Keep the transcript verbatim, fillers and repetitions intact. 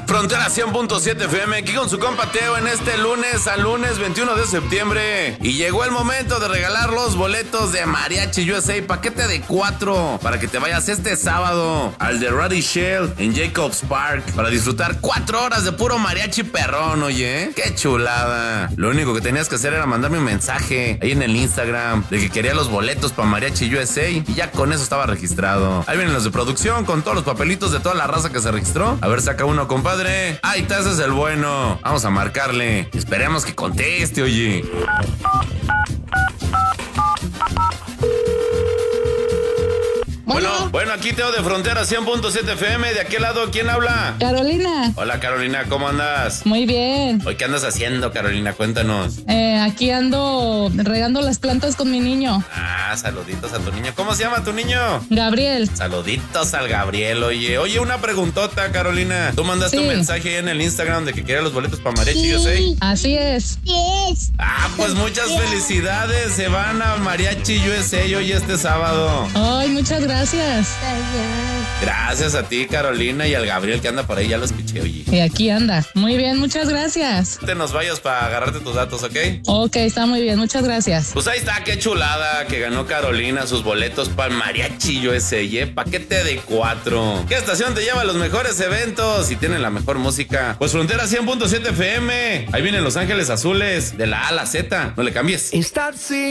Frontera cien punto siete F M, aquí con su compa Teo en este lunes, al lunes veintiuno de septiembre. Y llegó el momento de regalar los boletos de Mariachi U S A, paquete de cuatro, para que te vayas este sábado al de Ruddy Shell en Jacobs Park, para disfrutar cuatro horas de puro mariachi perrón, oye. ¡Qué chulada! Lo único que tenías que hacer era mandarme un mensaje ahí en el Instagram de que quería los boletos para Mariachi U S A y ya con eso estaba registrado. Ahí vienen los de producción con todos los papelitos de toda la raza que se registró. A ver, saca uno, compadre. Ahí está, ese es el bueno. Vamos a marcarle. Esperemos que conteste, oye. Bueno, bueno, aquí Teo de Frontera cien punto siete F M. De aquel lado, ¿quién habla? Carolina. Hola, Carolina, ¿cómo andas? Muy bien. ¿Hoy qué andas haciendo, Carolina? Cuéntanos. Eh, aquí ando regando las plantas con mi niño. Ah, saluditos a tu niño. ¿Cómo se llama tu niño? Gabriel. Saluditos al Gabriel, oye. Oye, una preguntota, Carolina. Tú mandaste Sí. un mensaje ahí en el Instagram de que querías los boletos para Mariachi U S A. Así es. Ah, pues muchas felicidades. Se van a Mariachi U S A hoy este sábado. Ay, muchas gracias. Gracias a ti, Carolina, y al Gabriel que anda por ahí, ya lo escuché, oye. Y aquí anda. Muy bien, muchas gracias. No te nos vayas para agarrarte tus datos, ¿ok? Ok, está muy bien, muchas gracias. Pues ahí está, qué chulada que ganó Carolina sus boletos para Mariachi U S A, ¿eh? Paquete de cuatro. ¿Qué estación te lleva a los mejores eventos y tiene la mejor música? Pues Frontera cien punto siete F M. Ahí vienen Los Ángeles Azules, de la A a la Z. No le cambies.